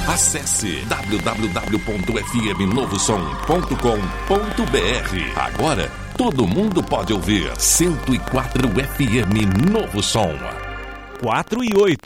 Acesse www.fmnovosom.com.br. Agora, todo mundo pode ouvir 104 FM Novo Som. 4 e 8.